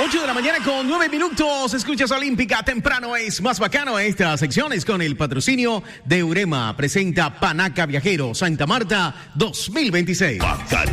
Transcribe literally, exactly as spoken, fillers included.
ocho de la mañana con nueve minutos. Escuchas Olímpica. Temprano es más bacano. Esta sección es con el patrocinio de Urema. Presenta Panaca Viajero Santa Marta dos mil veintiséis. Bacano.